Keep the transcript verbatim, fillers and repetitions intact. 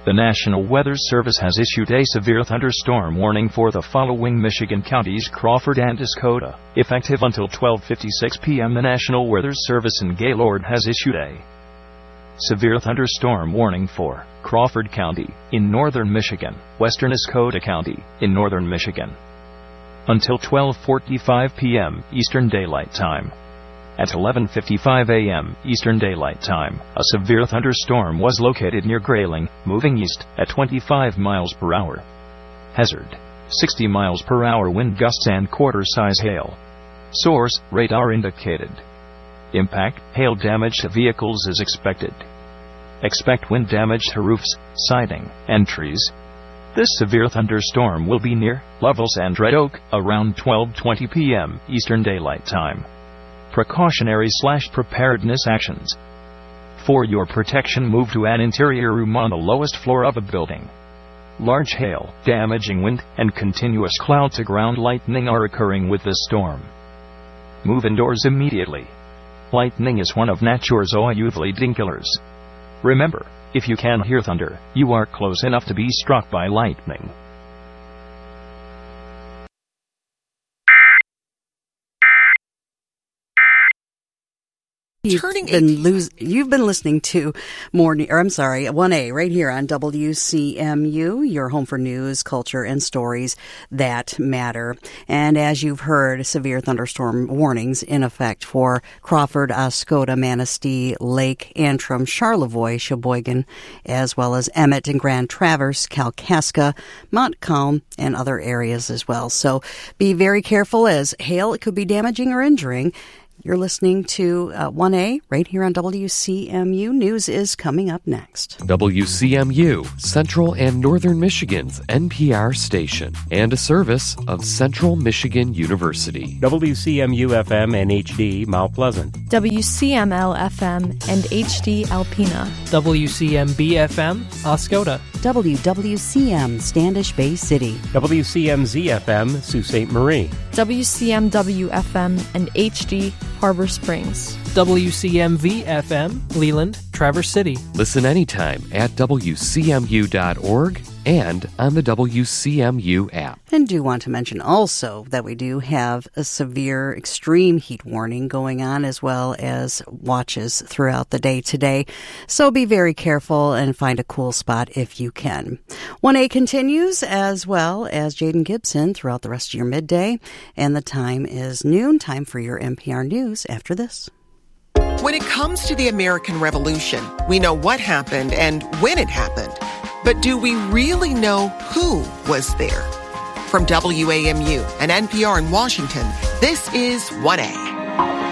The National Weather Service has issued a severe thunderstorm warning for the following Michigan counties: Crawford and Escoda. Effective until twelve fifty-six p.m., the National Weather Service in Gaylord has issued a severe thunderstorm warning for Crawford County in northern Michigan, western Escoda County in northern Michigan, until twelve forty-five p.m. Eastern Daylight Time. At eleven fifty-five a.m. Eastern Daylight Time, a severe thunderstorm was located near Grayling, moving east at twenty-five miles per hour. Hazard: sixty miles per hour wind gusts and quarter-size hail. Source: radar indicated. Impact: hail damage to vehicles is expected. Expect wind damage to roofs, siding, and trees. This severe thunderstorm will be near Lovells and Red Oak around twelve twenty p.m. Eastern Daylight Time. Precautionary slash preparedness actions. For your protection, move to an interior room on the lowest floor of a building. Large hail, damaging wind, and continuous cloud-to-ground lightning are occurring with this storm. Move indoors immediately. Lightning is one of nature's ouvely killers. Remember, if you can hear thunder, you are close enough to be struck by lightning. You've been, lose, you've been listening to morning, or I'm sorry, one A right here on W C M U, your home for news, culture, and stories that matter. And as you've heard, severe thunderstorm warnings in effect for Crawford, Oscoda, Manistee, Lake, Antrim, Charlevoix, Sheboygan, as well as Emmett and Grand Traverse, Kalkaska, Montcalm, and other areas as well. So be very careful, as hail, it could be damaging or injuring. You're listening to uh, one A right here on W C M U. News is coming up next. W C M U, Central and Northern Michigan's N P R station, and a service of Central Michigan University. W C M U F M and H D Mount Pleasant. W C M L F M and H D Alpena. W C M B F M Oscoda. W W C M Standish Bay City. W C M Z F M Sault Ste. Marie. W C M W F M and H D Harbor Springs. W C M V F M Leland, Traverse City. Listen anytime at W C M U dot org and on the W C M U app. And do want to mention also that we do have a severe extreme heat warning going on, as well as watches throughout the day today. So be very careful and find a cool spot if you can. one A continues, as well as Jaden Gibson throughout the rest of your midday. And the time is noon. Time for your N P R News after this. When it comes to the American Revolution, we know what happened and when it happened. But do we really know who was there? From W A M U and N P R in Washington, this is one A.